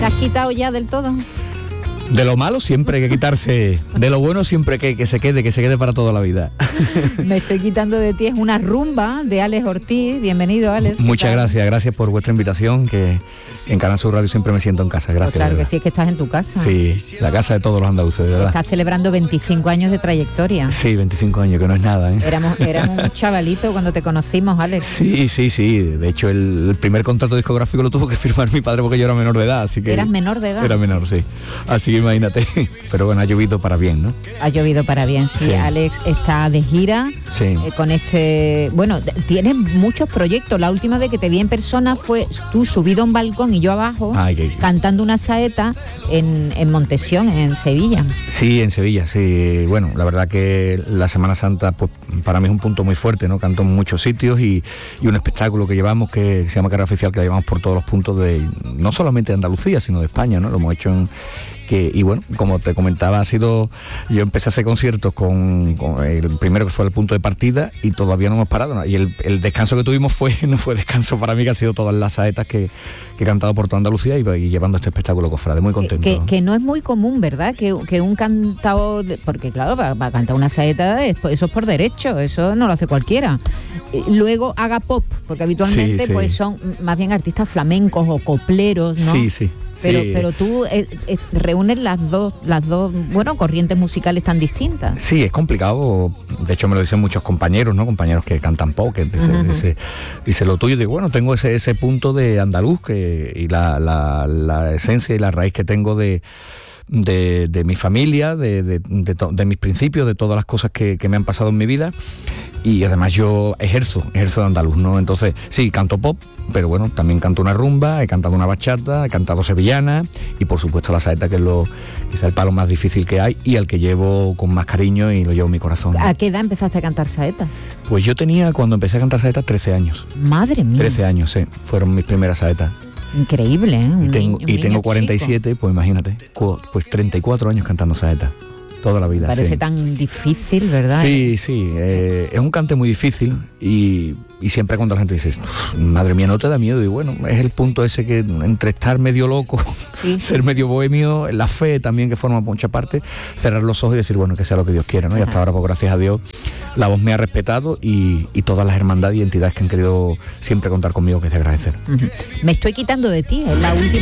¿Te has quitado ya del todo? De lo malo siempre hay que quitarse, de lo bueno siempre que se quede para toda la vida. Me estoy quitando de ti, es una rumba de Alex Ortiz. Bienvenido, Alex. Muchas gracias por vuestra invitación, que en Canal Sur Radio siempre me siento en casa, gracias. Pues claro que sí, es que estás en tu casa. Sí, la casa de todos los andaluces, de verdad. Estás celebrando 25 años de trayectoria. Sí, 25 años, que no es nada, ¿eh? Éramos un chavalito cuando te conocimos, Alex. Sí, de hecho el primer contrato discográfico lo tuvo que firmar mi padre porque yo era menor de edad, así que... ¿Eras menor de edad? Era menor, sí. Así que imagínate, pero bueno, ha llovido para bien, ¿no? Ha llovido para bien, sí. Alex está de gira, sí. Con este... Bueno, tienes muchos proyectos. La última vez que te vi en persona fue tú subido a un balcón y yo abajo, cantando una saeta en Montesión, en Sevilla. Sí, en Sevilla, sí. Bueno, la verdad que la Semana Santa pues, para mí es un punto muy fuerte, ¿no? Canto en muchos sitios y un espectáculo que llevamos que se llama Carrera Oficial, que la llevamos por todos los puntos de, no solamente de Andalucía, sino de España, ¿no? Lo hemos hecho y bueno, como te comentaba, yo empecé a hacer conciertos con el primero que fue el punto de partida y todavía no hemos parado, ¿no? Y el descanso que tuvimos no fue descanso para mí, que ha sido todas las saetas que he cantado por toda Andalucía y llevando este espectáculo cofrade, muy contento. Que no es muy común, ¿verdad? Que un cantador, porque claro, va a cantar una saeta, eso es por derecho, eso no lo hace cualquiera. Luego haga pop, porque habitualmente sí. Pues son más bien artistas flamencos o copleros, ¿no? Sí. Pero tú reúnes las dos, bueno, corrientes musicales tan distintas. Sí, es complicado. De hecho, me lo dicen muchos compañeros, ¿no? Compañeros que cantan pop, que dice lo tuyo. Digo, bueno, tengo ese punto de andaluz y la esencia y la raíz que tengo de mi familia, de mis principios, de todas las cosas que me han pasado en mi vida. Y además yo ejerzo de andaluz, ¿no? Entonces, sí, canto pop, pero bueno, también canto una rumba, he cantado una bachata, he cantado sevillana y por supuesto la saeta, que es el palo más difícil que hay y el que llevo con más cariño y lo llevo en mi corazón. ¿A qué edad empezaste a cantar saeta? Pues yo tenía, cuando empecé a cantar saeta, 13 años. Madre mía. 13 años, sí, fueron mis primeras saetas. Increíble, ¿eh? Y tengo 47, chico. Pues imagínate, pues 34 años cantando saeta. Toda la vida. Parece tan difícil, ¿verdad? Sí, es un cante muy difícil y siempre cuando la gente dice, madre mía, ¿no te da miedo? Y bueno, es el punto ese que entre estar medio loco, ser medio bohemio, la fe también que forma mucha parte, cerrar los ojos y decir, bueno, que sea lo que Dios quiera, ¿no? Y hasta ahora, pues gracias a Dios, la voz me ha respetado y todas las hermandades y entidades que han querido siempre contar conmigo, que es de agradecer. Me estoy quitando de ti, es la última